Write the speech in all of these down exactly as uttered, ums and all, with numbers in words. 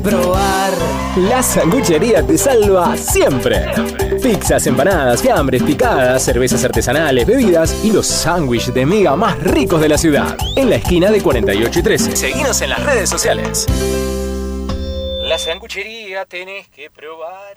probar. La sanguchería te salva siempre. siempre. Pizzas, empanadas, fiambres, picadas, cervezas artesanales, bebidas y los sándwiches de miga más ricos de la ciudad. En la esquina de cuarenta y ocho y trece. Seguinos en las redes sociales. La sanguchería tenés que probar.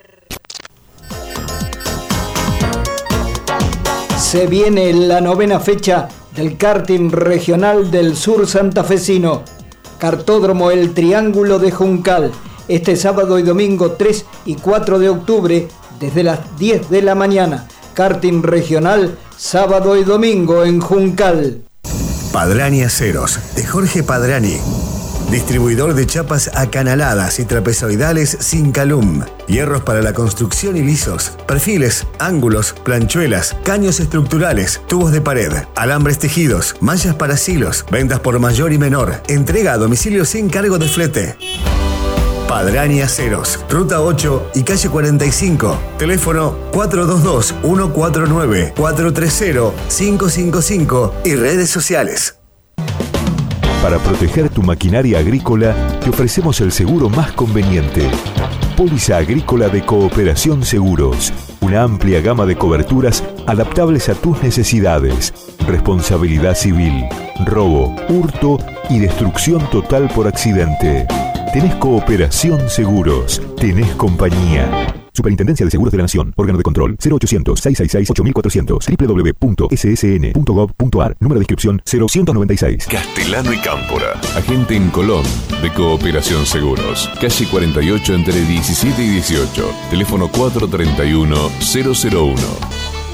Se viene la novena fecha del karting regional del sur santafesino. Kartódromo El Triángulo de Juncal. Este sábado y domingo tres y cuatro de octubre desde las diez de la mañana. Karting regional sábado y domingo en Juncal. Padrani Aceros, de Jorge Padrani. Distribuidor de chapas acanaladas y trapezoidales sin calum. Hierros para la construcción y lisos. Perfiles, ángulos, planchuelas, caños estructurales, tubos de pared, alambres tejidos, mallas para silos. Ventas por mayor y menor. Entrega a domicilio sin cargo de flete. Padrani Aceros, Ruta ocho y calle cuarenta y cinco. Teléfono cuatro dos dos, uno cuatro nueve, cuatro tres cero, cinco cinco cinco y redes sociales. Para proteger tu maquinaria agrícola, te ofrecemos el seguro más conveniente. Póliza Agrícola de Cooperación Seguros. Una amplia gama de coberturas adaptables a tus necesidades. Responsabilidad civil, robo, hurto y destrucción total por accidente. Tenés Cooperación Seguros. Tenés compañía. Superintendencia de Seguros de la Nación. Órgano de control cero ochocientos, seiscientos sesenta y seis, ocho mil cuatrocientos. doble u doble u doble u punto ese ese ene punto gov punto ar. Número de inscripción cero uno nueve seis. Castellano y Cámpora. Agente en Colón de Cooperación Seguros. Calle cuarenta y ocho entre diecisiete y dieciocho. Teléfono cuatro tres uno, cero cero uno.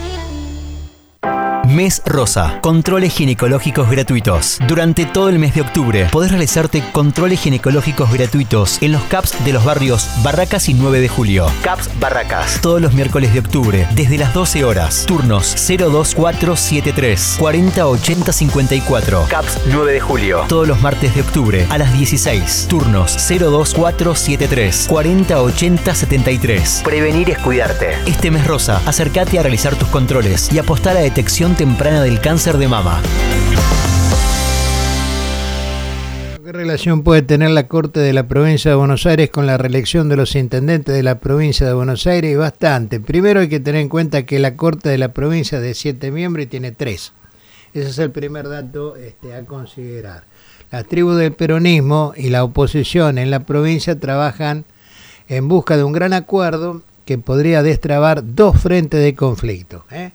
Mes Rosa. Controles ginecológicos gratuitos. Durante todo el mes de octubre podés realizarte controles ginecológicos gratuitos en los C A P S de los barrios Barracas y nueve de julio. C A P S Barracas. Todos los miércoles de octubre, desde las doce horas. Turnos cero dos cuatro siete tres, cuarenta ochenta cincuenta y cuatro. C A P S nueve de julio. Todos los martes de octubre, a las dieciséis. Turnos cero dos cuatro siete tres, cuarenta ochenta setenta y tres. Prevenir es cuidarte. Este mes rosa, acércate a realizar tus controles y apostar a la detección temprana del cáncer de mama. ¿Qué relación puede tener la Corte de la Provincia de Buenos Aires con la reelección de los intendentes de la Provincia de Buenos Aires? Bastante. Primero hay que tener en cuenta que la Corte de la Provincia es de siete miembros y tiene tres. Ese es el primer dato este, a considerar. Las tribus del peronismo y la oposición en la provincia trabajan en busca de un gran acuerdo que podría destrabar dos frentes de conflicto, ¿eh?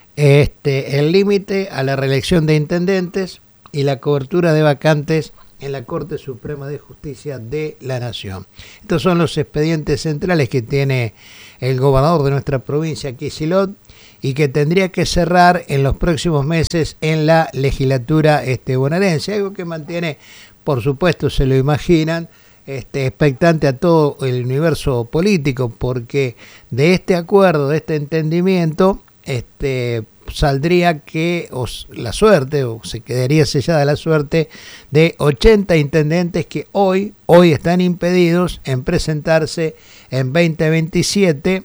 Este, el límite a la reelección de intendentes y la cobertura de vacantes en la Corte Suprema de Justicia de la Nación. Estos son los expedientes centrales que tiene el gobernador de nuestra provincia, Kicillof, y que tendría que cerrar en los próximos meses en la legislatura este, bonaerense, algo que mantiene, por supuesto, se lo imaginan, este, expectante a todo el universo político, porque de este acuerdo, de este entendimiento, este saldría que os, la suerte, o se quedaría sellada la suerte de ochenta intendentes que hoy, hoy están impedidos en presentarse en veinte veintisiete,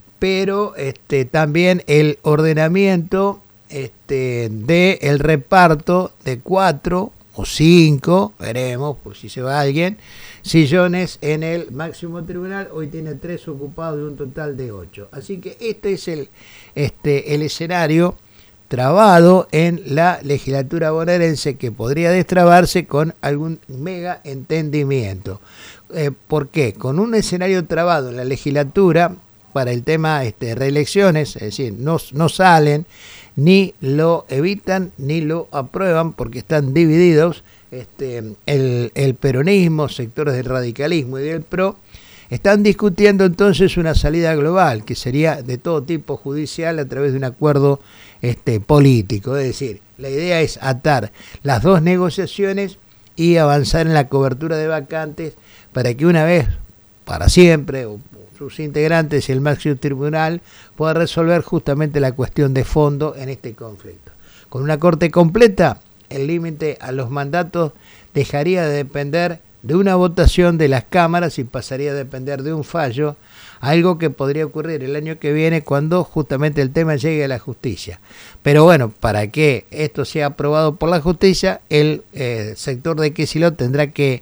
pero este, también el ordenamiento este, de el reparto de cuatro o cinco, veremos, pues si se va alguien, sillones en el máximo tribunal. Hoy tiene tres ocupados de un total de ocho. Así que este es el, este, el escenario trabado en la legislatura bonaerense, que podría destrabarse con algún mega entendimiento. Eh, ¿Por qué? Con un escenario trabado en la legislatura para el tema este, reelecciones, es decir, no, no salen, ni lo evitan, ni lo aprueban, porque están divididos. Este, el, el peronismo, sectores del radicalismo y del PRO, están discutiendo entonces una salida global, que sería de todo tipo judicial a través de un acuerdo este, político. Es decir, la idea es atar las dos negociaciones y avanzar en la cobertura de vacantes para que una vez, para siempre, o sus integrantes y el máximo tribunal pueda resolver justamente la cuestión de fondo en este conflicto. Con una corte completa, el límite a los mandatos dejaría de depender de una votación de las cámaras y pasaría a depender de un fallo, algo que podría ocurrir el año que viene cuando justamente el tema llegue a la justicia. Pero bueno, para que esto sea aprobado por la justicia, el eh, sector de Kicillof tendrá que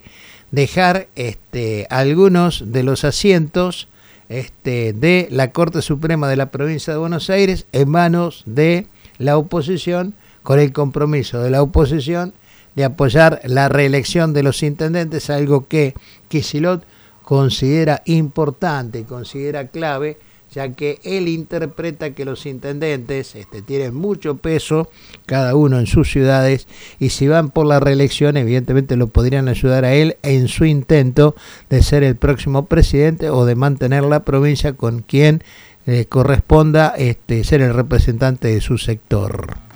dejar este, algunos de los asientos este, de la Corte Suprema de la Provincia de Buenos Aires en manos de la oposición, con el compromiso de la oposición de apoyar la reelección de los intendentes, algo que Kicillof considera importante, considera clave, ya que él interpreta que los intendentes este, tienen mucho peso, cada uno en sus ciudades, y si van por la reelección, evidentemente lo podrían ayudar a él en su intento de ser el próximo presidente o de mantener la provincia con quien eh, corresponda este, ser el representante de su sector.